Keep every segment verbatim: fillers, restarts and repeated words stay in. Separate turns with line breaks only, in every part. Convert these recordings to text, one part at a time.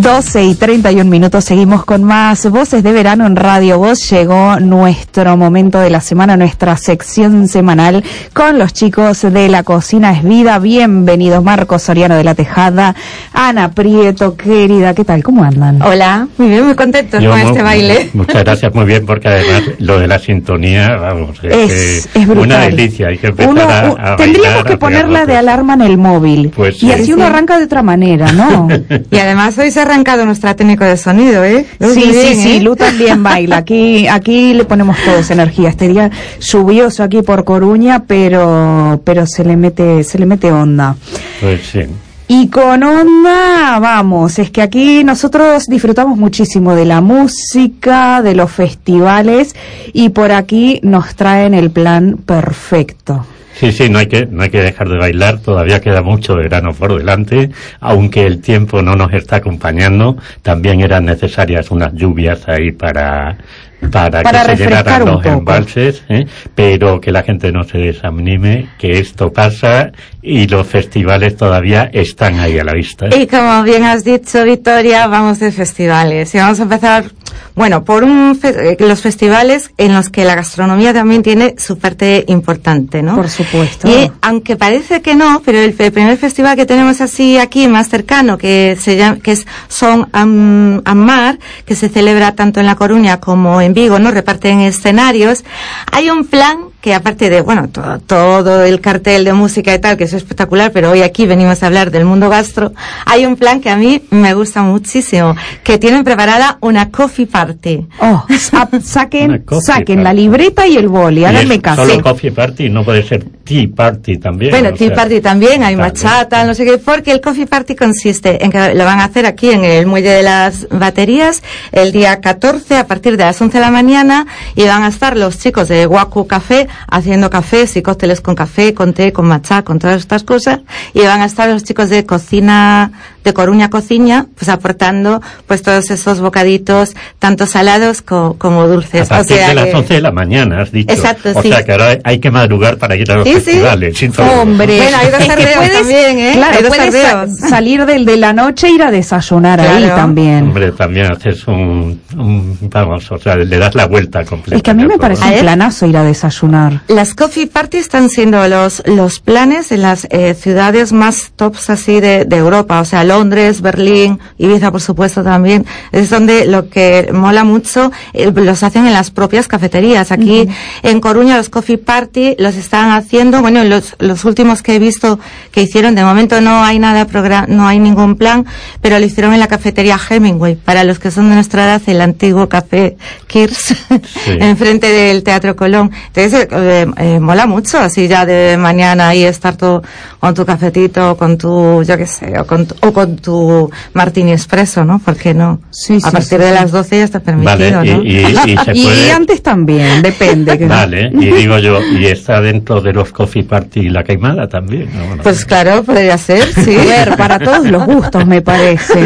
doce y treinta y un minutos, seguimos con más Voces de Verano en Radio Voz. Llegó nuestro momento de la semana, nuestra sección semanal con los chicos de La Cocina es Vida. Bienvenidos, Marcos Soriano de La Tejada, Ana Prieto, querida, ¿qué tal? ¿Cómo andan?
Hola, muy bien, muy contentos
Yo,
con este baile.
Muchas gracias, muy bien, porque además lo de la sintonía, vamos, es,
es,
que
es brutal.
Una delicia, hay que empezar
uno,
a, a
Tendríamos
bailar,
que
a
ponerla de alarma en el móvil,
pues,
y
sí.
así
sí.
uno arranca de otra manera, ¿no?
Y además hoy se ha arrancado nuestra técnico de sonido, ¿eh?
Sí,
Muy
sí,
bien,
sí,
¿eh?
Lu también baila. Aquí, aquí le ponemos todos energía. Este día lluvioso aquí por Coruña, pero, pero se le mete, se le mete onda.
Pues sí.
Y con onda, vamos, es que aquí nosotros disfrutamos muchísimo de la música, de los festivales, y por aquí nos traen el plan perfecto.
Sí, sí, no hay que no hay que dejar de bailar, todavía queda mucho verano por delante, aunque el tiempo no nos está acompañando, también eran necesarias unas lluvias ahí para para,
para
que se llenaran los
poco.
embalses, ¿eh? Pero que la gente no se desanime, que esto pasa y los festivales todavía están ahí a la vista, ¿eh?
Y como bien has dicho, Victoria, vamos de festivales. Y vamos a empezar, bueno, por un fe- los festivales en los que la gastronomía también tiene su parte importante, ¿no?
Por supuesto.
Y aunque parece que no, pero el, el primer festival que tenemos así aquí, más cercano, que se llama, que es Son Am, Ammar, que se celebra tanto en La Coruña como en Vigo, ¿no? Reparten escenarios. Hay un plan que, aparte de, bueno, todo, todo el cartel de música y tal, que es espectacular, pero hoy aquí venimos a hablar del mundo gastro, hay un plan que a mí me gusta muchísimo, que tienen preparada una coffee party.
Oh, sa- saquen,
Una coffee
saquen
party.
la libreta y el boli,
Y
háganme
es
caso.
solo coffee party, no puede ser tea party también.
Bueno,
o
tea
sea,
party también, hay
también.
machata, no sé qué, porque el coffee party consiste en que lo van a hacer aquí en el Muelle de las Baterías el día catorce a partir de las once de la mañana, y van a estar los chicos de Waku Café haciendo cafés y cócteles con café, con té, con matcha, con todas estas cosas, y van a estar los chicos de Cocina de Coruña Cociña, pues aportando pues todos esos bocaditos, tanto salados co- como dulces.
A partir
o sea
de las
que-
once de la mañana, has dicho.
Exacto,
o
sí.
sea que ahora hay que madrugar para ir a los
Sí, sí.
festivales. sin todo.
Hombre,
Bueno, hay dos
es que
arreos
puedes,
también, ¿eh?
claro,
Hay dos
puedes sa-
arreos.
salir del de la noche e ir a desayunar ahí
Claro.
también.
Hombre, también haces un, un- vamos, o sea, le das la vuelta completa.
Es que a mí me
todo.
parece
A
un
ver.
planazo ir a desayunar.
Las coffee parties están siendo los los planes en las eh, ciudades más tops así de, de Europa, o sea, Londres, Berlín, Ibiza, por supuesto, también. Es donde lo que mola mucho eh, los hacen en las propias cafeterías. Aquí uh-huh. en Coruña los coffee party los están haciendo, bueno, los los últimos que he visto que hicieron, de momento no hay nada program, no hay ningún plan, pero lo hicieron en la cafetería Hemingway, para los que son de nuestra edad, el antiguo café Kirs, sí. enfrente del Teatro Colón. Entonces, eh, eh, mola mucho, así ya de mañana ahí estar tú con tu cafetito, con tu, yo qué sé, o con tu, o con tu martini espresso, ¿no? ¿Por qué no?
Sí, sí,
a partir
sí,
de
sí.
las doce ya está permitido,
vale,
¿no?
Y, y, y, se
y
puede...
antes también, depende. Que
vale, y digo yo, ¿y está dentro de los coffee party la queimada también? No, no.
Pues claro, podría ser, sí.
A ver, para todos los gustos, me parece.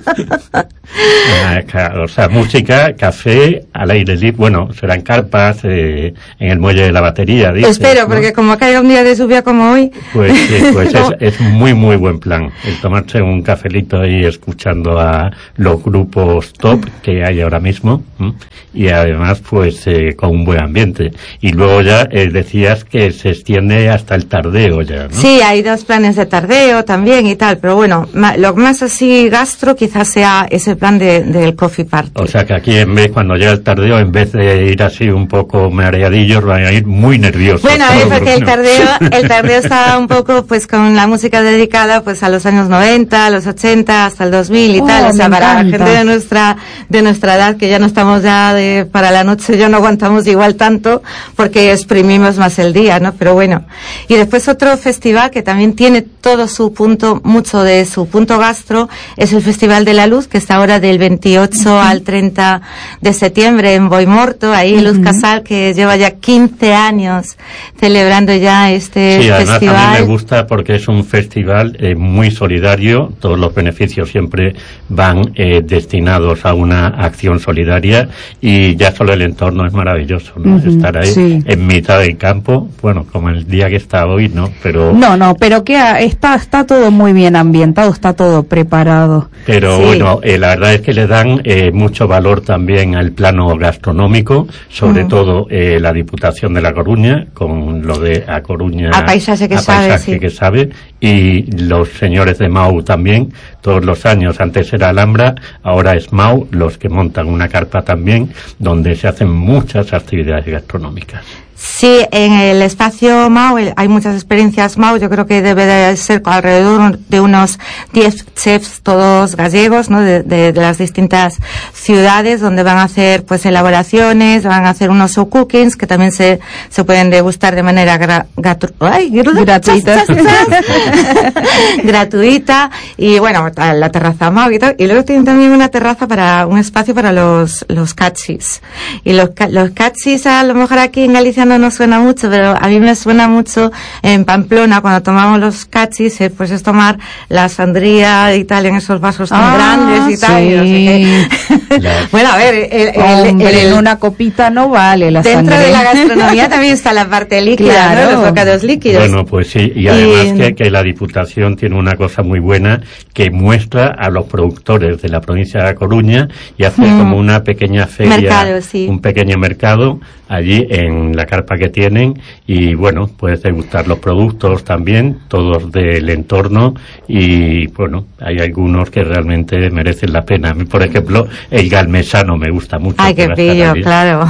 Ah, claro, o sea, música, café, al aire libre, bueno, serán carpas eh, en el muelle de la batería, dices,
Espero,
¿no?
porque como caiga un día de lluvia como hoy...
Pues sí, pues
no.
es, es muy, muy buen plan, el tomarse un cafelito ahí escuchando a los grupos top que hay ahora mismo, ¿m? Y además, pues, eh, con un buen ambiente. Y luego ya eh, decías que se extiende hasta el tardeo ya, ¿no?
Sí, hay dos planes de tardeo también y tal, pero bueno, ma, lo más así gastro quizás sea ese plan de, del coffee party.
O sea que aquí en vez, cuando llega el tardeo, en vez de ir así un poco mareadillos, van a ir muy nerviosos.
Bueno, a ver,
todos,
porque el
¿no?
tardeo, el tardeo está un poco pues con la música dedicada pues a los años noventa, a los ochenta, hasta el dos mil y
Oh,
tal, o sea,
me
para la
encanta.
gente de nuestra, de nuestra edad, que ya no estamos ya de, para la noche, ya no aguantamos igual tanto, porque exprimimos más el día, ¿no? Pero bueno. Y después otro festival que también tiene todo su punto, mucho de su punto gastro, es el Festival de la Luz, que está ahora del veintiocho uh-huh. al treinta de septiembre en Boimorto, ahí uh-huh. Luz Casal, que lleva ya quince años celebrando ya este
sí, además
festival.
A mí me gusta porque es un festival eh, muy solidario, todos los beneficios siempre van eh, destinados a una acción solidaria, y ya solo el entorno es maravilloso, ¿no? Uh-huh. Estar ahí
sí.
en mitad del campo, bueno, como el día que está hoy, ¿no? Pero
no, no, pero que a, es está, está todo muy bien ambientado, está todo preparado.
Pero
sí.
bueno, eh, la verdad es que le dan eh, mucho valor también al plano gastronómico, sobre mm. todo eh, la Diputación de La Coruña, con lo de A Coruña,
a paisaje que
a
sabe,
paisaje
sí.
que sabe, y los señores de Mau también, todos los años, antes era Alhambra, ahora es Mau, los que montan una carpa también, donde se hacen muchas actividades gastronómicas.
Sí, en el espacio Mau hay muchas experiencias Mau, yo creo que debe de ser alrededor de unos diez chefs, todos gallegos, ¿no? De, de, de las distintas ciudades, donde van a hacer pues elaboraciones, van a hacer unos show cookings que también se, se pueden degustar de manera gra, gatru, ay, gratuita. gratuita, y bueno, la terraza Mau y tal, y luego tienen también una terraza para, un espacio para los, los cachis. Y los, los cachis a lo mejor aquí en Galicia no nos suena mucho, pero a mí me suena mucho en Pamplona cuando tomamos los cachis, eh, pues es tomar la sandría y tal en esos vasos tan ah, grandes y tal.
Sí.
Y no sé qué. Bueno, a ver, el, el,
Hombre,
el, el,
en una copita no vale la
dentro
sangría.
De la gastronomía también está la parte líquida, claro. ¿No? Los bocados líquidos.
Bueno, pues sí, y además y... Que, que la Diputación tiene una cosa muy buena que muestra a los productores de la provincia de La Coruña y hace mm. como una pequeña feria,
mercado, sí.
un pequeño mercado allí en la carpa que tienen, y bueno, puedes degustar los productos también, todos del entorno, y bueno, hay algunos que realmente merecen la pena. A mí, por ejemplo, el galmesano me gusta mucho.
Ay, qué pillo, claro.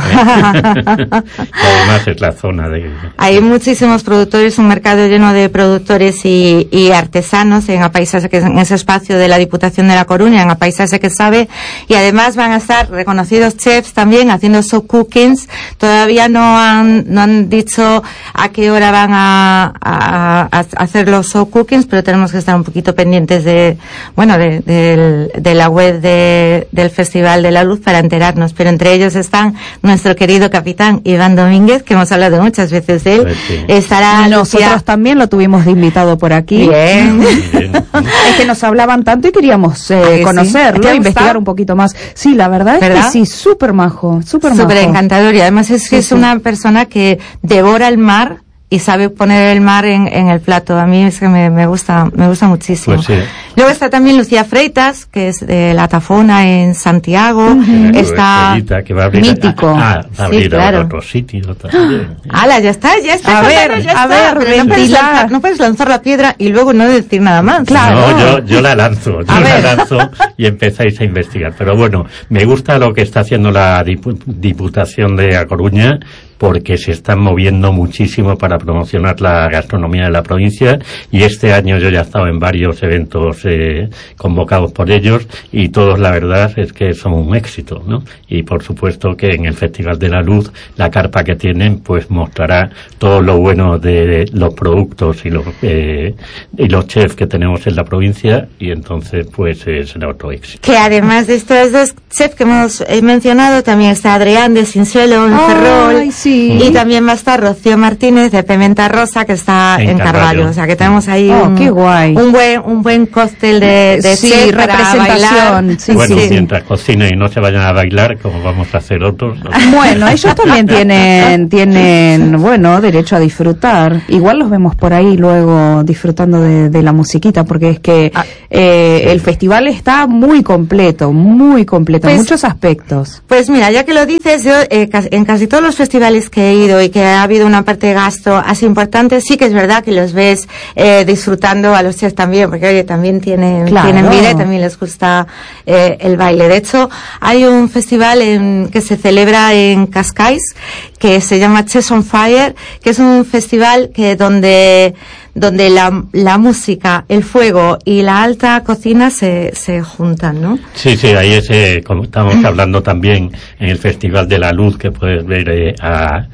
Además es la zona de...
Hay muchísimos productores, un mercado lleno de productores y, y artesanos en Apaisaje, que en ese espacio de la Diputación de La Coruña, en Apaisaje que sabe, y además van a estar reconocidos chefs también haciendo show cookings. Todavía no han, no han dicho a qué hora van a, a, a hacer los show cookings, pero tenemos que estar un poquito pendientes de, bueno, de, de, de la web de, del Festival de la Luz para enterarnos. Pero entre ellos están nuestro querido capitán Iván Domínguez, que hemos hablado muchas veces de él.
Pues sí.
Estará
y nosotros Lucía... también lo tuvimos de invitado por aquí.
Bien.
Bien.
Es que nos hablaban tanto y queríamos eh, conocerlo, sí? investigar un poquito más. Sí, la verdad, ¿verdad? es que sí, súper majo, súper majo.
Súper encantador, y además es que sí, es sí. una persona que devora el mar y sabe poner el mar en, en el plato. A mí es que me, me gusta, me gusta muchísimo.
Pues sí.
Luego está también Lucía Freitas, que es de La Tafona en Santiago.
Uh-huh.
Está
que va a abrir,
mítico.
Ah, va a abrir
sí, claro.
a otro sitio también.
¡Hala, ya está, ya está!
A ver,
ya
a
está.
ver,
no puedes, lanzar, no puedes lanzar la piedra y luego no decir nada más.
Claro.
No, yo, yo la lanzo, yo la lanzo y empezáis a investigar. Pero bueno, me gusta lo que está haciendo la Diputación de A Coruña, porque se están moviendo muchísimo para promocionar la gastronomía de la provincia, y este año yo ya he estado en varios eventos eh, convocados por ellos, y todos la verdad es que son un éxito, ¿no? Y por supuesto que en el Festival de la Luz la carpa que tienen pues mostrará todo lo bueno de los productos y los eh, y los chefs que tenemos en la provincia, y entonces pues eh, será otro éxito.
Que además de estos dos chefs que hemos eh, mencionado, también está Adrián de Sinsuelo en Ferrol.
Ay, sí.
Y también va a estar Rocío Martínez de Pimenta Rosa, que está en, en Carballo. Carballo. O sea que tenemos ahí
oh,
un,
qué guay.
un buen un buen cóctel de, de
sí,
chef
representación. Sí,
bueno,
sí.
mientras cocinen y no se vayan a bailar, como vamos a hacer otros. ¿No?
Bueno, ellos también tienen, tienen, bueno, derecho a disfrutar. Igual los vemos por ahí luego disfrutando de, de la musiquita, porque es que
ah,
eh,
sí.
el festival está muy completo, muy completo, en
pues,
muchos aspectos.
Pues mira, ya que lo dices, yo eh, en casi todos los festivales que he ido y que ha habido una parte de gasto así importante, sí que es verdad que los ves eh, disfrutando a los chefs también, porque oye, también tienen,
claro.
tienen vida y también les gusta eh, el baile. De hecho, hay un festival en, que se celebra en Cascais, que se llama Chefs on Fire, que es un festival que donde donde la, la música, el fuego y la alta cocina se, se juntan, ¿no?
Sí, sí, ahí es, eh, como estamos hablando también en el Festival de la Luz, que puedes ver eh, a,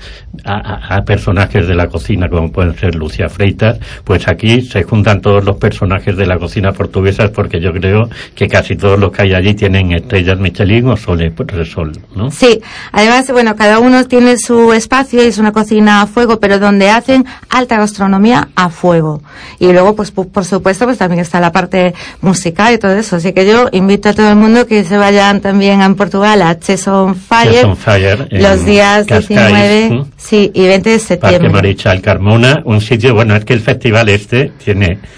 a, a personajes de la cocina, como pueden ser Lucía Freitas, pues aquí se juntan todos los personajes de la cocina portuguesa, porque yo creo que casi todos los que hay allí tienen estrellas Michelin o Sole Resol, ¿no?
Sí, además, bueno, cada uno tiene su espacio y es una cocina a fuego, pero donde hacen alta gastronomía a fuego. Y luego, pues, por supuesto, pues también está la parte musical y todo eso. Así que yo invito a todo el mundo que se vayan también en Portugal a Chefs on Fire,
Chefs on Fire
los días Cascais, diecinueve ¿sí? sí, y veinte de septiembre.
Parque Marichal Carmona, un sitio, bueno, es que el festival este tiene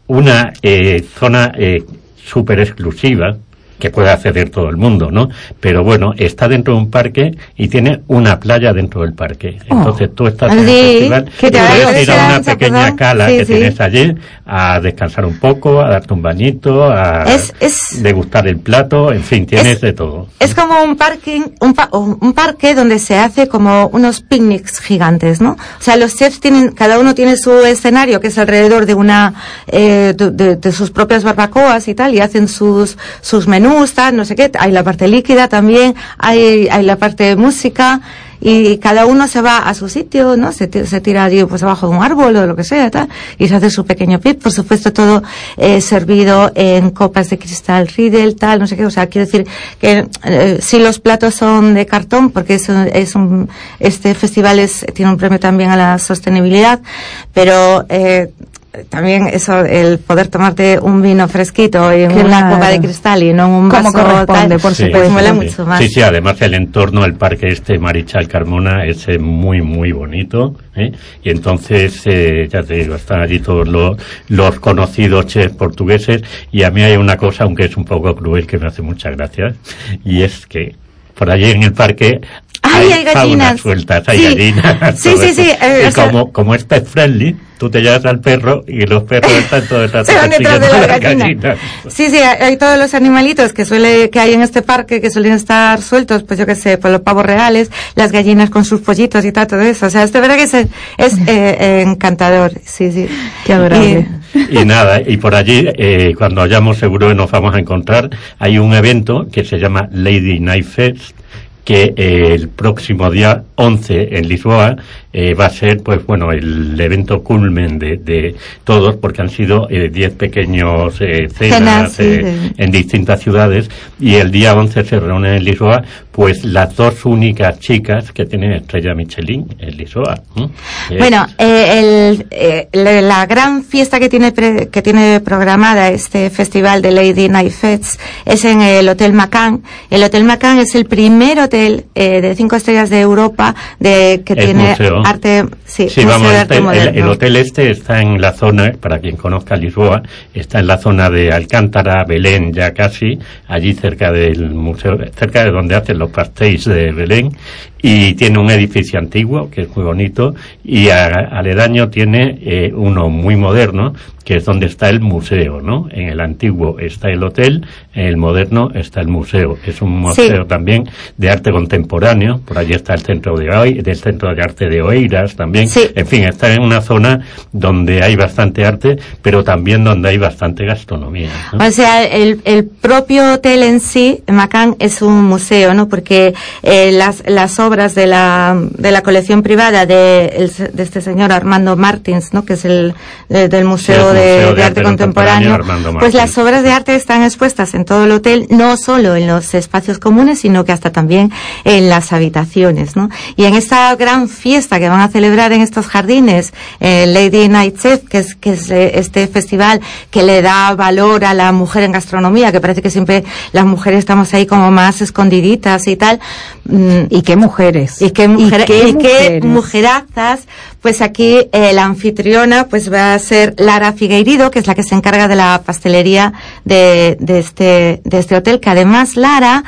una eh, zona eh, súper exclusiva, que puede acceder todo el mundo, ¿no? Pero bueno, está dentro de un parque y tiene una playa dentro del parque. Entonces oh. tú estás en el festival,
que te
puedes ir a una pequeña cala sí, que sí. tienes allí a descansar un poco, a darte un bañito, a es, es, degustar el plato, en fin, tienes
es,
de todo.
Es como un parking, un, pa, un parque donde se hace como unos picnics gigantes, ¿no? O sea, los chefs tienen, cada uno tiene su escenario que es alrededor de una, eh, de, de, de sus propias barbacoas y tal, y hacen sus, sus menús, no sé qué, hay la parte líquida también, hay, hay la parte de música, y cada uno se va a su sitio, ¿no? Se, se tira allí pues abajo de un árbol o lo que sea, tal, y se hace su pequeño pit, por supuesto todo eh, servido en copas de cristal Riedel, tal, no sé qué, o sea, quiero decir que eh, sí los platos son de cartón, porque es, es un, este festival es, tiene un premio también a la sostenibilidad, pero eh, también eso, el poder tomarte un vino fresquito y claro. una copa de cristal y no un vaso
corresponde,
tal,
por
sí,
supuesto.
Pues mola
sí,
mucho más.
Sí, sí, además el entorno del parque este Marichal Carmona es eh, muy, muy bonito, ¿eh? Y entonces, eh, ya te digo, están allí todos los, los conocidos chefs portugueses, y a mí hay una cosa, aunque es un poco cruel, que me hace mucha gracia, y es que por allí en el parque
Ay,
hay,
hay gallinas
sueltas, hay
sí.
gallinas.
Sí, sí, sí.
Eh, y como, como es pet friendly, tú te llevas al perro y los perros están todos detrás
se van detrás de las
gallinas.
gallinas. Sí, sí, hay, hay todos los animalitos que suele, que hay en este parque que suelen estar sueltos, pues yo qué sé, pues los pavos reales, las gallinas con sus pollitos y tal, todo eso. O sea, es de verdad que es, es eh, eh, encantador. Sí, sí.
Qué adorable.
Y, y nada, y por allí, eh, cuando vayamos seguro que nos vamos a encontrar, hay un evento que se llama Lady Night Fest, que eh, el próximo día once en Lisboa eh, va a ser, pues bueno, el evento culmen de, de todos, porque han sido eh, diez pequeños eh, cenas, cenas sí, eh, sí. en distintas ciudades, y el día once se reúnen en Lisboa, pues las dos únicas chicas que tienen estrella Michelin en Lisboa. ¿Mm?
Bueno, eh, el, eh, la gran fiesta que tiene pre, que tiene programada este festival de Lady Night Fest es en el Hotel Macan. El Hotel Macan es el primer hotel eh, de cinco estrellas de Europa de que
el
tiene
museo.
arte, sí,
sí
museo
vamos,
de arte
el,
moderno.
El, el hotel este está en la zona, para quien conozca Lisboa, está en la zona de Alcántara, Belén, ya casi, allí cerca del museo, cerca de donde hacen los pastéis de Belén, y tiene un edificio antiguo que es muy bonito, y a, aledaño tiene eh, uno muy moderno, que es donde está el museo, ¿no? En el antiguo está el hotel, en el moderno está el museo. Es un museo sí. también de arte contemporáneo, por allí está el centro de hoy, del centro de arte de Oeiras también.
Sí.
En fin, está en una zona donde hay bastante arte, pero también donde hay bastante gastronomía, ¿no?
O sea, el, el propio hotel en sí, Macan, es un museo, ¿no? Porque eh, las, las obras de la, de la colección privada de, el, de este señor Armando Martins, ¿no? Que es el de, del museo
sí,
de,
de,
de arte contemporáneo,
contemporáneo
pues las obras de arte están expuestas en todo el hotel, no solo en los espacios comunes, sino que hasta también en las habitaciones, ¿no? Y en esta gran fiesta que van a celebrar en estos jardines, eh, Lady Night Chef, que es, que es eh, este festival que le da valor a la mujer en gastronomía, que parece que siempre las mujeres estamos ahí como más escondiditas y tal.
Mm, ¿Y qué mujeres?
¿Y qué, mujer,
¿Y qué,
y
mujeres?
qué mujerazas? Pues aquí eh, la anfitriona pues va a ser Lara Figueiredo, que es la que se encarga de la pastelería de, de este de este hotel, que además Lara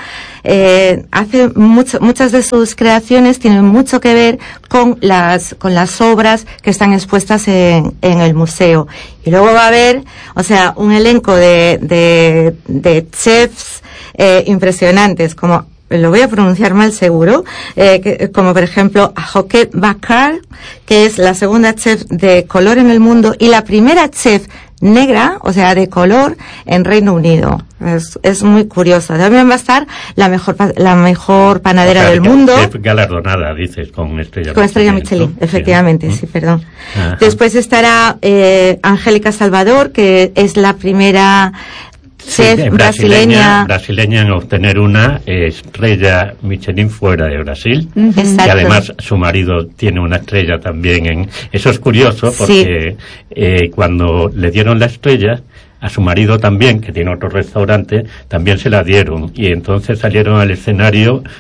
eh, hace mucho, muchas de sus creaciones tienen mucho que ver con las con las obras que están expuestas en, en el museo. Y luego va a haber, o sea, un elenco de de, de chefs eh, impresionantes, como lo voy a pronunciar mal seguro, eh, que, como por ejemplo Joquet Bakar, que es la segunda chef de color en el mundo y la primera chef negra, o sea, de color en Reino Unido. Es, es muy curioso. También va a estar la mejor la mejor panadera o sea, del mundo.
Chef galardonada, dices, con estrella
Con estrella Michelin, Michelin, efectivamente, sí, sí perdón. Ajá. Después estará eh, Angélica Salvador, que es la primera chef
sí, brasileña, brasileña en obtener una estrella Michelin fuera de Brasil.
Exacto.
Y además su marido tiene una estrella también en... Eso es curioso porque sí. eh, cuando le dieron la estrella, a su marido también, que tiene otro restaurante, también se la dieron. Y entonces salieron al escenario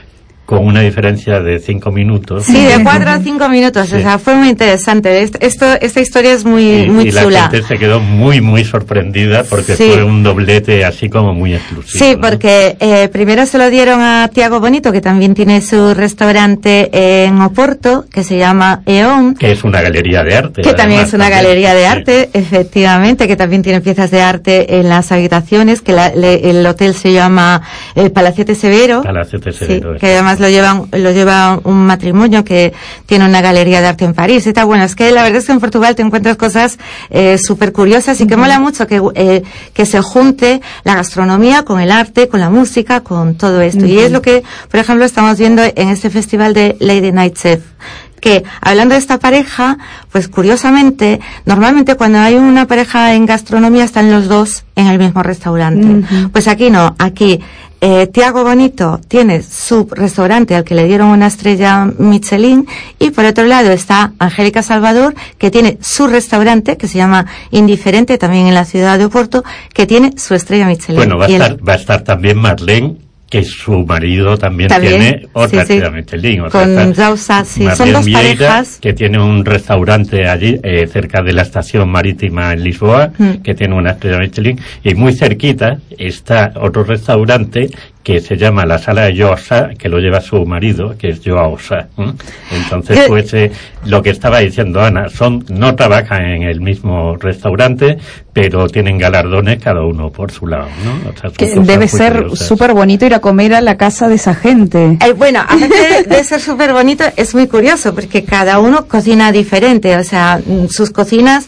con una diferencia de cinco minutos.
Sí, de cuatro a cinco minutos, sí. O sea, fue muy interesante. Esto, esta historia es muy,
y,
muy
y
chula.
Y la gente se quedó muy, muy sorprendida porque sí. fue un doblete así como muy exclusivo.
Sí,
¿no?
porque eh, primero se lo dieron a Tiago Bonito, que también tiene su restaurante en Oporto, que se llama Eon.
Que es una galería de arte.
Que además, también es una
también.
galería de arte, sí. efectivamente, que también tiene piezas de arte en las habitaciones, que la, le, el hotel se llama el Palacete Severo.
Palacete Severo.
Sí, que además lo llevan, lo lleva un matrimonio que tiene una galería de arte en París. Y está bueno, es que la verdad es que en Portugal te encuentras cosas eh, súper curiosas y que uh-huh. mola mucho que, eh, que se junte la gastronomía con el arte, con la música, con todo esto. Uh-huh. Y es lo que, por ejemplo, estamos viendo en este festival de Lady Night Chef. Que, hablando de esta pareja, pues curiosamente, normalmente cuando hay una pareja en gastronomía están los dos en el mismo restaurante. Uh-huh. Pues aquí no, aquí eh, Tiago Bonito tiene su restaurante al que le dieron una estrella Michelin, y por otro lado está Angélica Salvador, que tiene su restaurante que se llama Indiferente, también en la ciudad de Oporto, que tiene su estrella Michelin.
Bueno, va a, estar, el... va a estar también Marlene, que su marido también, también tiene otra
sí,
estrella sí. Michelin. O
con
sea,
Jausa, sí.
Marlene
Son dos
Vieira,
parejas.
Que tiene un restaurante allí, eh, cerca de la estación marítima en Lisboa, mm. que tiene una estrella Michelin, y muy cerquita está otro restaurante que se llama la Sala de Joao Sá, que lo lleva su marido, que es Joao Sá. ¿eh? Entonces, pues, eh, lo que estaba diciendo Ana, son no trabajan en el mismo restaurante, pero tienen galardones cada uno por su lado, ¿no? O sea,
que debe ser súper bonito ir a comer a la casa de esa gente.
Eh, bueno, aparte de ser súper bonito, es muy curioso, porque cada uno cocina diferente, o sea, sus cocinas...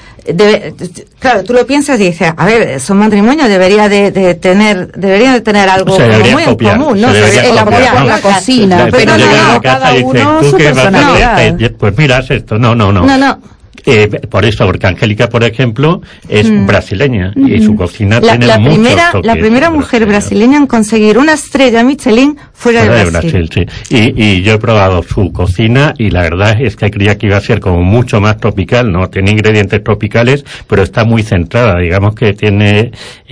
Debe, claro, tú lo piensas y dices, a ver, son matrimonio, debería de, de tener, debería de tener algo
como
muy
copiar,
en común, ¿no?
Se
Se
el apoyo por
¿no?
la cocina,
sí,
pero, pero no, no, cada uno su personalidad.
Pues miras esto, no, no, no.
No, no.
Eh, por eso, porque Angélica, por ejemplo, es mm. brasileña mm. y su cocina
la,
tiene
la
muchos
primera,
toques.
La primera mujer brasileña en conseguir una estrella Michelin fuera, fuera de Brasil.
De Brasil sí. y, y yo he probado su cocina y la verdad es que creía que iba a ser como mucho más tropical, no tiene ingredientes tropicales, pero está muy centrada, digamos que tiene,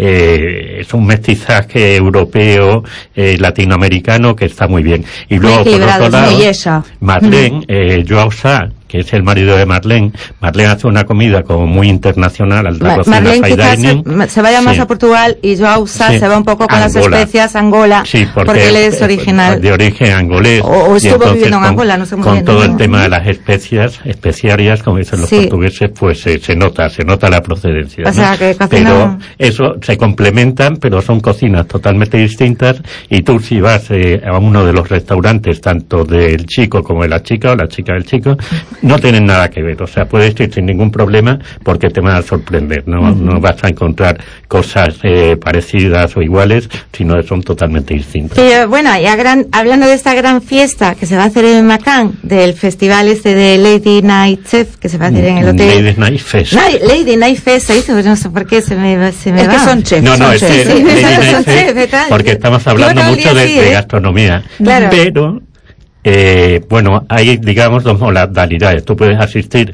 eh, es un mestizaje europeo, eh, latinoamericano que está muy bien. Y luego, por otro lado, Marlene, mm. eh, Joao Sá, que es el marido de Marlene. Marlene hace una comida como muy internacional, alta Ma- cocina,
Marlene
fine
quizás
dining.
Se, se vaya más sí. a Portugal y Joao Sá sí. se va un poco con Angola. Las especias Angola,
sí, porque,
porque él es original.
De origen angolés.
O, o estuvo
entonces,
viviendo en
con,
Angola, no sé muy
con
bien.
todo
¿no?
el tema de las especias, especiarias, como dicen los sí. portugueses, pues eh, se nota, se nota la procedencia.
O
¿no?
sea, que cocina...
Pero eso se complementan, pero son cocinas totalmente distintas, y tú si vas eh, a uno de los restaurantes, tanto del chico como de la chica, o la chica del chico, no tienen nada que ver. O sea, puedes ir sin ningún problema porque te van a sorprender, no, uh-huh. no vas a encontrar cosas eh, parecidas o iguales, sino que son totalmente distintas.
Pero bueno, y a gran, hablando de esta gran fiesta que se va a hacer en Macán, del festival este de Lady Night Chef, que se va a hacer en el hotel.
Lady Night Fest.
No, Lady Night Fest, ahí no sé por qué se me, se me
es
va.
que son chefs.
No, no,
son
es
chefs.
que
Sí,
Lady
son
Night
chefs,
Fest, porque estamos hablando mucho de,
así,
de
¿eh?
gastronomía.
Claro.
Pero, eh, bueno, hay, digamos, dos modalidades. Tú puedes asistir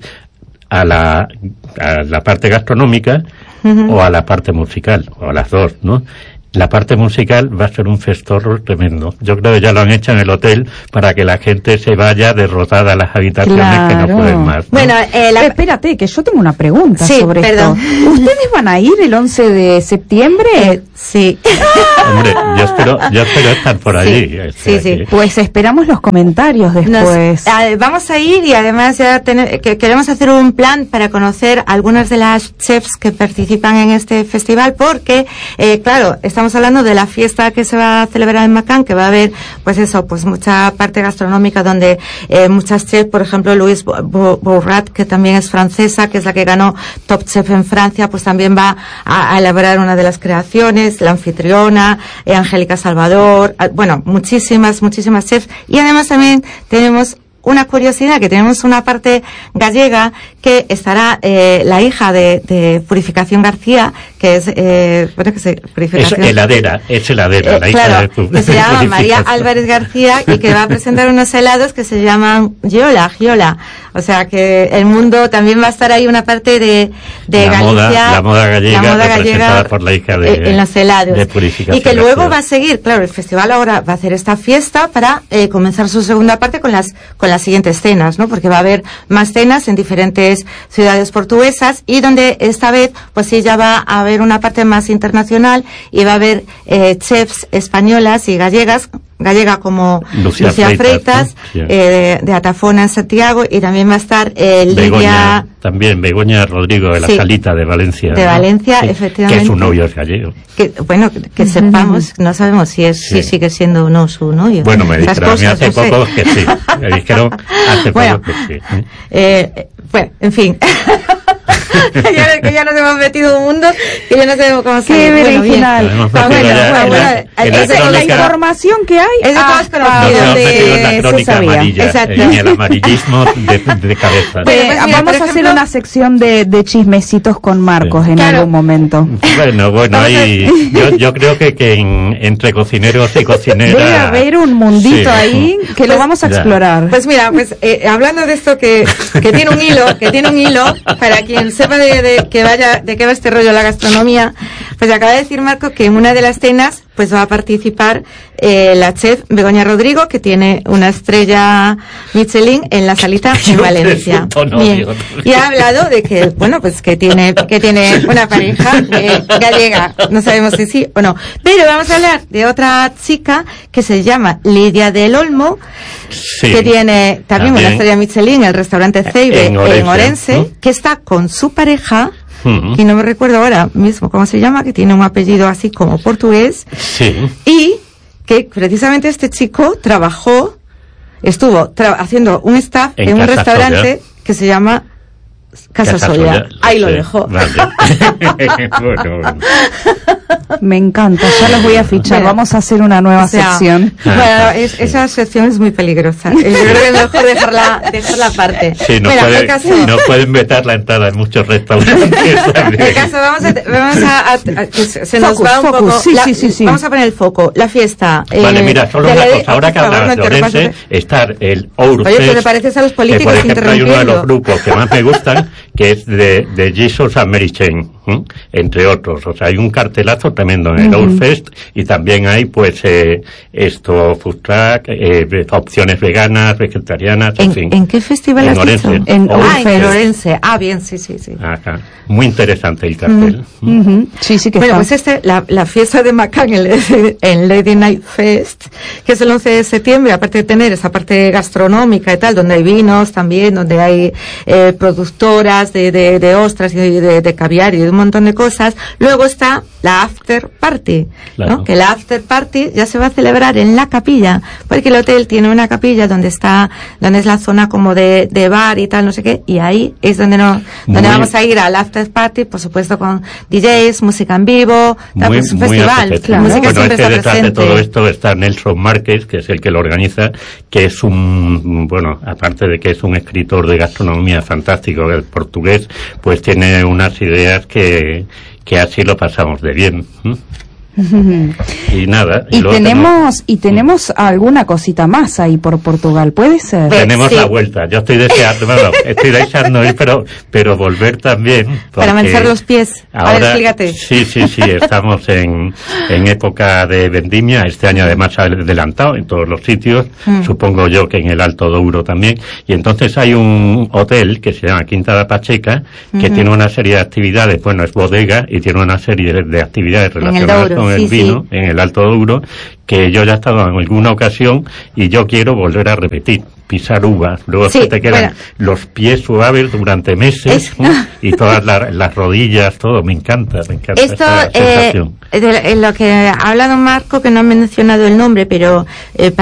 a la, a la parte gastronómica uh-huh. o a la parte musical, o a las dos, ¿no? La parte musical va a ser un festorro tremendo. Yo creo que ya lo han hecho en el hotel para que la gente se vaya derrotada a las habitaciones
claro.
que no pueden más, ¿no?
Bueno, eh, la...
espérate, que yo tengo una pregunta
sí,
sobre
perdón.
esto. ¿Ustedes van a ir el once de septiembre?
Eh, sí.
Hombre, yo espero, yo espero estar por allí.
Sí,
o sea,
sí, sí.
Que...
Pues esperamos los comentarios después.
Nos, eh, vamos a ir y además ya tener, que queremos hacer un plan para conocer algunas de las chefs que participan en este festival, porque, eh, claro, estamos hablando de la fiesta que se va a celebrar en Macán, que va a haber, pues eso, pues mucha parte gastronómica donde eh, muchas chefs, por ejemplo, Louise Bourrat, que también es francesa, que es la que ganó Top Chef en Francia, pues también va a, a elaborar una de las creaciones, la anfitriona, eh, Angélica Salvador, eh, bueno, muchísimas, muchísimas chefs, y además también tenemos una curiosidad, que tenemos una parte gallega que estará eh, la hija de, de Purificación García, que es, eh, bueno, que se
Es heladera, es heladera,
eh,
la hija
claro,
de tu,
que se llama María Álvarez García y que va a presentar unos helados que se llaman Giola, Giola. O sea que el mundo también va a estar ahí una parte de, de
la
Galicia.
Moda, la moda gallega,
la moda
representada
gallega
por la hija de,
en los helados.
de Purificación.
Y que luego va a seguir, claro, el festival ahora va a hacer esta fiesta para eh, comenzar su segunda parte con las, con las siguientes cenas, ¿no? Porque va a haber más cenas en diferentes ciudades portuguesas y donde esta vez, pues sí, ya va a haber una parte más internacional y va a haber eh, chefs españolas y gallegas, gallega como
Lucía,
Lucía Freitas,
Freitas, ¿no?
eh, de, de Atafona en Santiago, y también va a estar eh, Lidia...
Begoña, también Begoña Rodrigo de la
Sí,
Salita de Valencia.
de
¿no?
Valencia,
Sí,
efectivamente.
Que su novio es gallego.
Que, bueno, que, que sepamos, no sabemos si es
Sí.
si sigue siendo o no su novio.
Bueno, me
Esas
dijeron a mí
cosas,
hace
no sé.
poco que sí. Me dijeron hace
Bueno,
poco que sí. ¿eh?
Eh, bueno, en fin. ya, que ya nos hemos metido en un mundo que ya no sabemos cómo
Qué
salir. Bueno, bien.
berenjenal.
Nos hemos
Está
metido
bueno,
ya
bueno,
en
bueno.
la- en la
Esa es la
crónica.
información que hay.
Es de todas
hasta
conocidas.
Nos hemos
donde
metido en la
se
crónica
sabía.
amarilla,
Exacto.
en el amarillismo de, de cabeza.
Bueno,
Eh,
pues mira,
vamos
por
a hacer
ejemplo-
una sección de, de chismecitos con Marcos en
Claro.
algún momento.
Bueno, bueno,
Vamos a-
ahí, yo, yo creo que, que en- entre cocineros y cocineras...
Debe haber un mundito
Sí.
ahí que lo vamos a
Ya.
explorar.
Pues mira, pues eh, hablando de esto que, que tiene un hilo, que tiene un hilo, para quien sepa de, de que vaya, de qué va este rollo la gastronomía, pues acaba de decir Marco que en una de las cenas pues va a participar eh, la chef Begoña Rodrigo, que tiene una estrella Michelin en la Salita en
Yo
Valencia.
presunto
Bien.
novio.
Y ha hablado de que, bueno, pues que tiene, que tiene una pareja eh, gallega, no sabemos si sí o no. Pero vamos a hablar de otra chica que se llama Lidia del Olmo,
Sí.
que tiene también, una
También.
estrella Michelin, el restaurante Ceibe
En
en
Orense,
Orense,
¿no?
que está con su pareja,
Ujú.
y no me recuerdo ahora mismo cómo se llama, que tiene un apellido así como portugués,
Sí.
y que precisamente este chico trabajó, estuvo tra- haciendo un staff en,
En
un
Casa
restaurante
Solla.
que se llama Casa,
Casa
Solla.
Solla,
Ahí lo
sí,
dejo.
Vale. Bueno, bueno.
Me encanta, ya los voy a fichar.
Bueno,
Vamos a hacer una nueva
O sea,
sección.
Bueno,
Ah,
es-
sí.
esa sección es muy peligrosa. Yo creo que es mejor dejarla, dejarla aparte.
Sí, no,
Bueno,
puede-
el caso,
no pueden vetar la entrada en muchos restaurantes. también.
el caso vamos a, vamos a, a- a- que se se nos
Focus,
va un
focus,
poco.
sí,
la-
sí, sí, sí.
Vamos a poner el foco, la fiesta. eh,
Vale, mira, solo
de
una
la-
cosa. Ahora
por
que
favor,
hablabas
no
de
interrumpas,
Orense, está el Ourfest.
Oye, que le pareces a los políticos
que, por ejemplo, hay uno de los
interrumpiendo.
grupos que más me gustan, que es de, de Jesus and Mary Chain, ¿eh? Entre otros. O sea, hay un cartelazo tremendo en el Ourfest, y también hay, pues, eh, esto, food truck, eh, opciones veganas, vegetarianas, en,
¿En,
fin.
¿En qué festival
En
has
Orense.
dicho?
En
ah, en
Orense.
Orense. Ah, bien, sí, sí, sí.
Ajá. Muy interesante el cartel.
Ujú. Sí, sí que
Bueno,
está.
pues este, la, la fiesta de Macán en, en Lady Night Fest, que es el once de septiembre, aparte de tener esa parte gastronómica y tal, donde hay vinos también, donde hay eh, productoras de, de, de ostras y de, de caviar y de un montón de cosas, luego está la after party,
Claro.
¿no? Que la after party ya se va a celebrar en la capilla, porque el hotel tiene una capilla donde está, donde es la zona como de, de bar y tal, no sé qué, y ahí es donde no, donde
Muy-
vamos a ir al after party, por supuesto con D Js, música en vivo, tal,
Muy,
pues un
muy
festival,
apetecible.
la música
Bueno,
siempre
es que
está
detrás
presente.
de todo esto está Nelson Márquez, que es el que lo organiza, que es un, bueno, aparte de que es un escritor de gastronomía fantástico, el portugués, pues tiene unas ideas que, que así lo pasamos de bien. ¿m? Y nada.
Y
luego
tenemos, y tenemos alguna cosita más ahí por Portugal, ¿puede ser?
Ve-
Tenemos
Sí.
la vuelta. Yo estoy deseando, bueno, estoy deseando ir, pero, pero volver también.
Para
porque
manchar los pies. A ver,
Ahora,
explícate.
sí, sí, sí, estamos en, en época de vendimia, este año además ha adelantado en todos los sitios,
Mm.
supongo yo que en el Alto Douro también, y entonces hay un hotel que se llama Quinta da Pacheca, que
Ujú.
tiene una serie de actividades, bueno, es bodega, y tiene una serie de, de actividades
el
relacionadas
Douro,
con
sí,
el vino,
sí.
en el Alto Douro, que yo ya he estado en alguna ocasión, y yo quiero volver a repetir, pisar uvas, luego
Sí,
se te quedan
bueno.
los pies suaves durante meses,
Es-
¿no? Y todas la- las rodillas, todo, me encanta, me encanta
Esto,
esta
eh,
sensación.
de- en lo que ha hablado Marco, que no ha mencionado el nombre, pero eh, para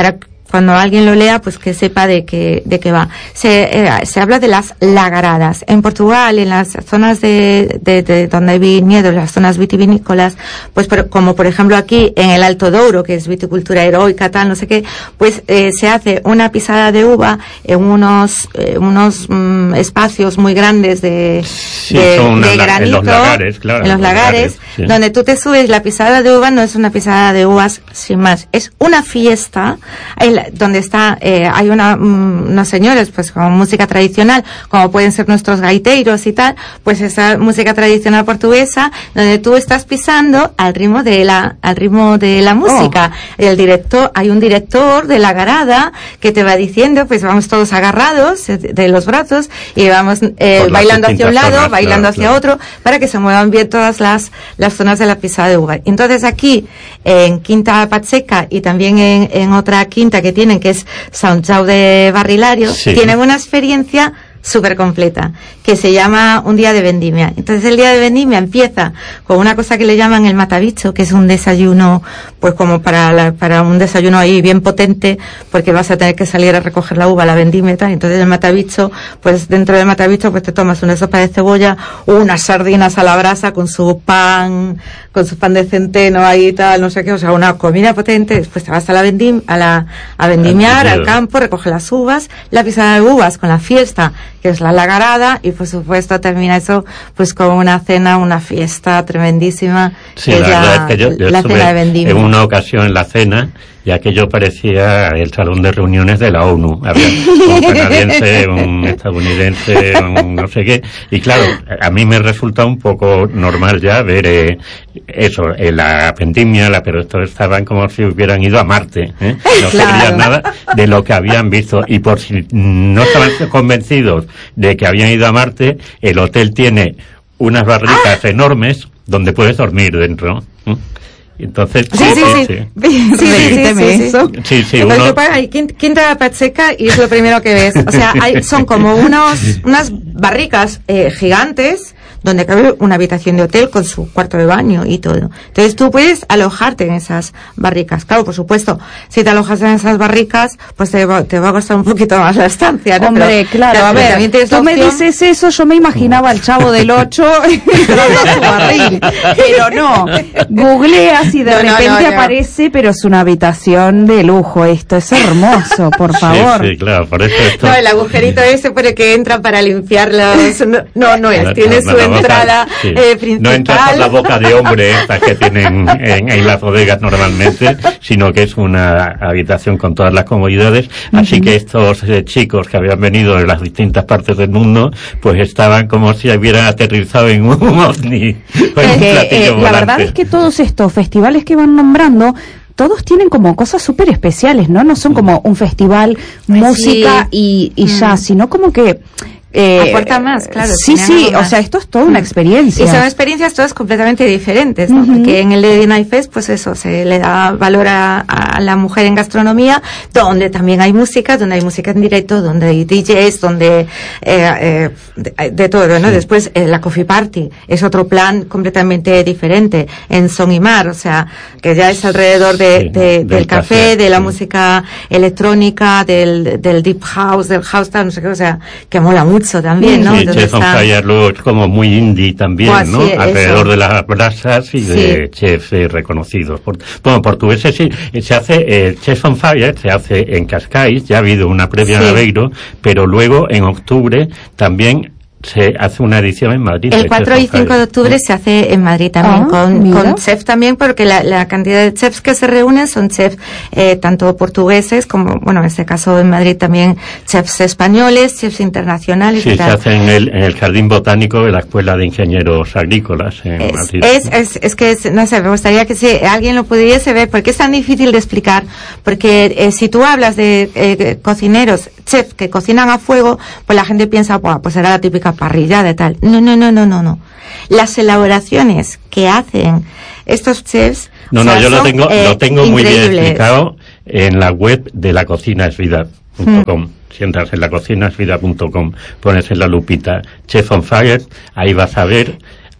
cuando alguien lo lea, pues que sepa de qué, de qué va. Se, eh, se habla de las lagaradas. En Portugal, en las zonas de, de, de donde hay viñedos, las zonas vitivinícolas, pues por, como por ejemplo aquí en el Alto Douro, que es viticultura heroica, tal, no sé qué, pues eh, se hace una pisada de uva en unos, eh, unos mm, espacios muy grandes de,
sí,
de,
son
de
la,
granito,
en los lagares, claro,
en los lagares, lagares sí. donde tú te subes. La pisada de uva no es una pisada de uvas sin más, es una fiesta el, donde está, eh, hay una, um, unos señores pues con música tradicional, como pueden ser nuestros gaiteiros y tal, pues esa música tradicional portuguesa, donde tú estás pisando al ritmo de la, al ritmo de la música. Oh. El director, hay un director de la garada que te va diciendo, pues vamos todos agarrados de, de los brazos y vamos eh, bailando hacia un lado, zonas, bailando claro, hacia claro. otro, para que se muevan bien todas las, las zonas de la pisada de uva. Entonces aquí, en Quinta Pacheca y también en, en otra quinta que tienen, que es Sant Jau de Barrilario, sí. tienen una experiencia súper completa, que se llama un día de vendimia. Entonces el día de vendimia empieza con una cosa que le llaman el matabicho, que es un desayuno, pues como para la, para un desayuno ahí bien potente, porque vas a tener que salir a recoger la uva, la vendimia y tal. Entonces el matabicho, pues dentro del matabicho, pues te tomas una sopa de cebolla, unas sardinas a la brasa con su pan, con su pan de centeno ahí y tal, no sé qué, o sea, una comida potente. Después te vas a la vendim, a la, a vendimiar, al campo, recoge las uvas, la pisada de uvas con la fiesta, que es la lagarada, y por supuesto termina eso pues con una cena, una fiesta tremendísima,
sí,
que
la,
es la,
es que yo, yo
la cena de vendimia.
En una ocasión en la cena, ya que yo parecía el salón de reuniones de la ONU, había un canadiense, un estadounidense, un no sé qué, y claro, a mí me resulta un poco normal ya ver eh, eso, eh, la vendimia, la, pero estos estaban como si hubieran ido a Marte, ¿eh? No claro. sabían nada de lo que habían visto, y por si no estaban convencidos de que habían ido a Marte, el hotel tiene unas barricas ¡ah! enormes donde puedes dormir dentro. ¿eh? Entonces,
sí, sí, sí. Sí, sí, sí, sí, sí,
eso. Sí, sí,
uno...
uno...
Hay Quinta Pacheca y es lo primero que ves. O sea, hay, son como unos, unas barricas eh, gigantes donde cabe una habitación de hotel con su cuarto de baño y todo. Entonces tú puedes alojarte en esas barricas. Claro, por supuesto, si te alojas en esas barricas, pues te va, te va a costar un poquito más la estancia, ¿no?
Hombre,
pero,
claro, a ver, tú
opción...
me dices eso, yo me imaginaba al Chavo del Ocho dando su barril, pero no. Googleas y de no, repente no, no, aparece, no. pero es una habitación de lujo, esto es hermoso, por favor.
Sí, sí, claro, por eso esto...
No, el agujerito ese por el que entra para limpiar los... No, no, no es, tiene no, su entrada sí. eh, principal.
No entra por la boca de hombre estas que tienen en, en las bodegas normalmente, sino que es una habitación con todas las comodidades, uh-huh. así que estos eh, chicos que habían venido de las distintas partes del mundo, pues estaban como si hubieran aterrizado en un ovni.
Es que, eh, la verdad es que todos estos festivales que van nombrando, todos tienen como cosas súper especiales, ¿no? No son como un festival, música sí. y, y mm. ya, sino como que...
Eh, aporta más, claro.
Sí, sí, o sea, esto es toda una experiencia.
Y son experiencias todas completamente diferentes, ¿no? Uh-huh. Porque en el Lady Night Fest, pues eso, se le da valor a, a la mujer en gastronomía, donde también hay música, donde hay música en directo, donde hay D Js, donde, eh, eh, de, de todo, ¿no? Sí. Después, eh, la Coffee Party es otro plan completamente diferente, en Son y Mar, o sea, que ya es alrededor de, sí, de, del, del café, café, de la sí. música electrónica, del, del deep house, del house, tal, no sé qué, o sea, que mola mucho. También, ¿no?
Sí, Chef on Fire luego es como muy indie también, pues, ¿no? Sí, alrededor eso. de las brasas y sí. de chefs eh, reconocidos. Por, bueno, portugueses sí, se hace, eh, Chef on Fire se hace en Cascais, ya ha habido una previa sí. en Aveiro, pero luego en octubre también se hace una edición en Madrid.
El cuatro y cinco de octubre se hace en Madrid también, ah, con, con chefs también, porque la, la cantidad de chefs que se reúnen son chefs eh, tanto portugueses como, bueno, en este caso en Madrid también chefs españoles, chefs internacionales.
Sí,
y tal.
se hace en el, en el Jardín Botánico de la Escuela de Ingenieros Agrícolas en
es,
Madrid.
Es, es, es que, es, no sé, me gustaría que si alguien lo pudiese ver, porque es tan difícil de explicar, porque eh, si tú hablas de eh, cocineros, chefs que cocinan a fuego, pues la gente piensa, pues será la típica parrilla de tal. No, no, no, no, no, no. Las elaboraciones que hacen estos chefs,
no,
o
no,
sea,
yo
son,
lo tengo,
eh,
lo tengo muy bien explicado en la web de la cocina es vida punto com. Mm. Si entras en la cocina es vida punto com, pones en la lupita Chef on Fire, ahí vas a ver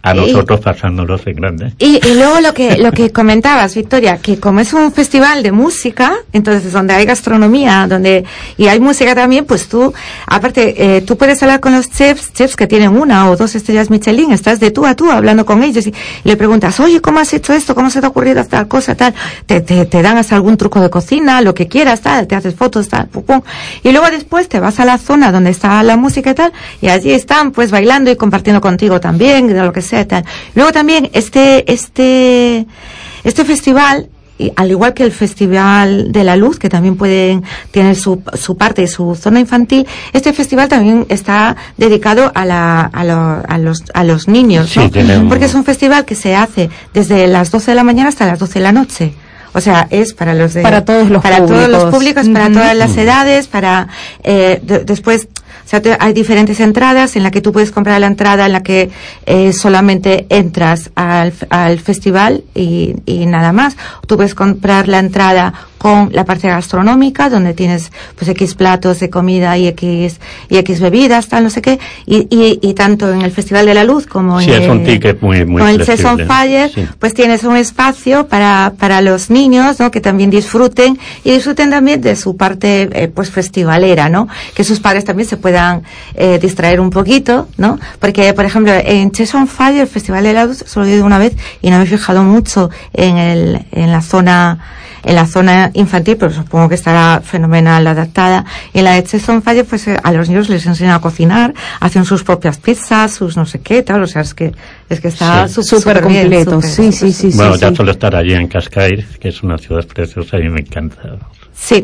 a nosotros y, pasándolos en grande.
Y, y luego lo que lo que comentabas, Victoria, que como es un festival de música, entonces donde hay gastronomía, donde y hay música también, pues tú, aparte, eh, tú puedes hablar con los chefs, chefs que tienen una o dos estrellas Michelin, estás de tú a tú hablando con ellos y, y le preguntas, oye, ¿cómo has hecho esto? ¿Cómo se te ha ocurrido tal cosa, tal? Te, te, te dan hasta algún truco de cocina, lo que quieras, tal, te haces fotos, tal, pum, pum. Y luego después te vas a la zona donde está la música y tal, y allí están, pues, bailando y compartiendo contigo también, de lo que sea, tal. Luego también, este, este, este festival, y al igual que el Festival de la Luz, que también pueden tener su, su parte y su zona infantil, este festival también está dedicado a la, a, lo, a los, a los niños, ¿no? Sí, tenemos. Porque es un festival que se hace desde las doce de la mañana hasta las doce de la noche. O sea, es para los de,
para todos los
para
públicos.
todos los públicos, para mm-hmm. todas las edades, para, eh, de, después, o sea, te, hay diferentes entradas en la que tú puedes comprar la entrada en la que eh, solamente entras al, al festival y, y nada más. Tú puedes comprar la entrada con la parte gastronómica, donde tienes pues X platos de comida y X, y X bebidas, tal, no sé qué, y, y, y tanto en el Festival de la Luz como
sí,
en
es
el,
un ticket muy, muy
con el Chefs on Fire, sí. Pues tienes un espacio para, para los niños, ¿no? Que también disfruten, y disfruten también de su parte, eh, pues festivalera, ¿no? Que sus padres también se puedan, eh, distraer un poquito, ¿no? Porque, por ejemplo, en Chefs on Fire, el Festival de la Luz, solo he ido una vez y no me he fijado mucho en el, en la zona, en la zona infantil, pero supongo que estará fenomenal adaptada. Y en la de Chefs on Fire, pues a los niños les enseñan a cocinar, hacen sus propias pizzas, sus no sé qué, tal, o sea, es que, es que está
sí. súper completo, super, sí, sí, sí.
Bueno,
sí,
ya
sí.
solo estar allí en Cascais, que es una ciudad preciosa y me encanta.
Sí.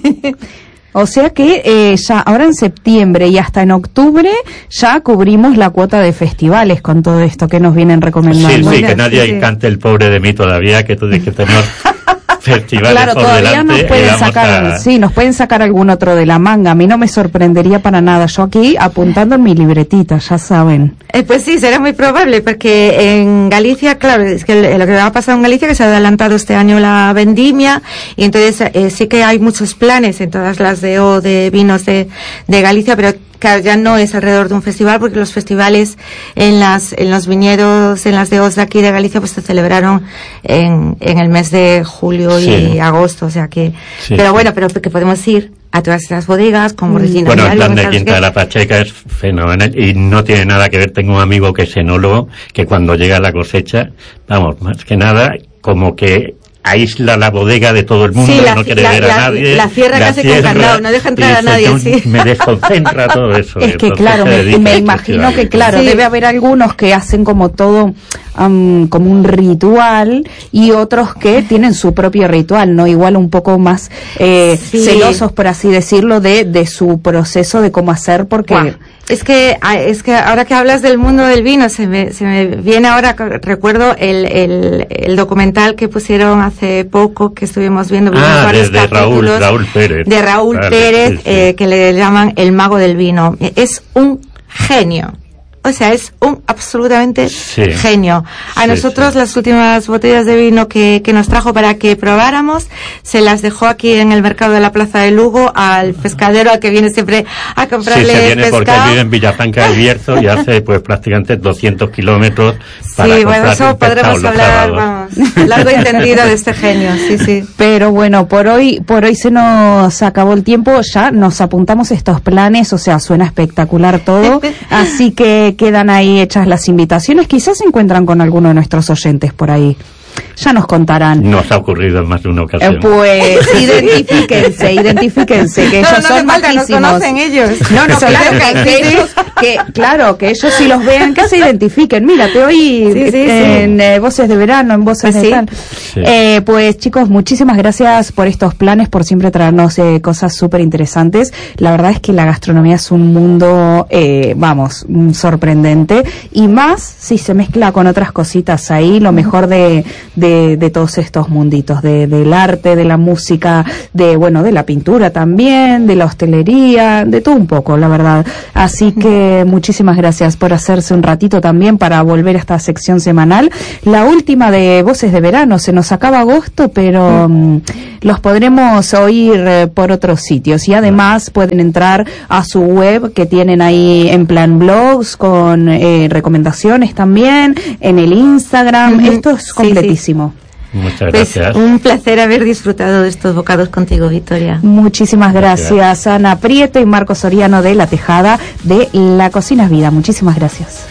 O sea que eh, ya ahora en septiembre y hasta en octubre ya cubrimos la cuota de festivales con todo esto que nos vienen recomendando.
Sí, sí, que nadie sí, sí. cante el pobre de mí todavía, que tú tienes que tener festivales
claro,
por
todavía
delante,
nos pueden sacar, a... sí, nos pueden sacar algún otro de la manga. A mí no me sorprendería para nada. Yo aquí apuntando en mi libretita, ya saben.
Eh, pues sí, será muy probable, porque en Galicia, claro, es que lo que ha pasado en Galicia que se ha adelantado este año la vendimia, y entonces eh, sí que hay muchos planes en todas las D O de vinos de, de Galicia, pero claro, ya no es alrededor de un festival, porque los festivales en las, en los viñedos, en las D Os de aquí de Galicia, pues se celebraron en, en el mes de julio sí. y agosto, o sea que, sí, pero sí. bueno, pero que podemos ir a todas esas bodegas como Regina.
Bueno, el plan de Quinta de la Pacheca es fenomenal y no tiene nada que ver. Tengo un amigo que es enólogo, que cuando llega la cosecha, vamos, más que nada, como que aísla la bodega de todo el mundo,
sí, la,
no quiere
la,
ver a
la,
nadie.
La cierra casi con candado, no deja entrar a nadie, sí.
Me desconcentra todo eso.
Es que claro, me, me imagino que claro, sí. debe haber algunos que hacen como todo, um, como un ritual, y otros que tienen su propio ritual, ¿no? Igual un poco más eh, sí. celosos, por así decirlo, de, de su proceso de cómo hacer, porque...
Wow. Es que, es que ahora que hablas del mundo del vino, se me, se me viene ahora, recuerdo el, el, el documental que pusieron hace poco, que estuvimos viendo.
Ah, varios de, de Raúl, Raúl Pérez.
De Raúl claro, Pérez, sí, sí. Eh, que le llaman el mago del vino. Es un genio. O sea, es un absolutamente sí, genio. A sí, nosotros sí. las últimas botellas de vino que, que nos trajo para que probáramos, se las dejó aquí en el mercado de la Plaza de Lugo al pescadero al que viene siempre a comprarle pescado.
Sí, se viene
pescado.
Porque vive en Villafranca del Bierzo y hace pues prácticamente doscientos kilómetros para
sí,
comprar
bueno, eso podremos hablar, vamos, largo y entendido de este genio, sí, sí.
Pero bueno, por hoy, por hoy se nos acabó el tiempo, ya nos apuntamos estos planes, o sea, suena espectacular todo, así que quedan ahí hechas las invitaciones. Quizás se encuentran con alguno de nuestros oyentes por ahí. Ya nos contarán.
Nos ha ocurrido en más de una ocasión.
Eh, pues identifíquense, identifíquense, que
no,
ellos
no
son
falta,
majísimos.
Nos conocen ellos.
No, no, claro, que, que ellos, que, claro, que ellos si los vean, que se identifiquen. Mira, te oí sí, sí, en sí. Eh, Voces de Verano, en Voces pues de sí. Tal. Sí. Eh, pues chicos, muchísimas gracias por estos planes, por siempre traernos eh, cosas súper interesantes. La verdad es que la gastronomía es un mundo, eh, vamos, sorprendente. Y más si se mezcla con otras cositas ahí, lo mejor de... de De, de todos estos munditos, de, del arte, de la música, de bueno, de la pintura también, de la hostelería, de todo un poco, la verdad. Así que muchísimas gracias por hacerse un ratito también para volver a esta sección semanal. La última de Voces de Verano, se nos acaba agosto, pero... los podremos oír eh, por otros sitios y además pueden entrar a su web que tienen ahí en plan blogs con eh, recomendaciones también, en el Instagram. Uh-huh. Esto es
sí,
completísimo.
Sí.
Muchas
pues
gracias.
Un placer haber disfrutado de estos bocados contigo, Victoria.
Muchísimas gracias, gracias. Ana Prieto y Marcos Soriano de La Tejada de La Cocina es Vida. Muchísimas gracias.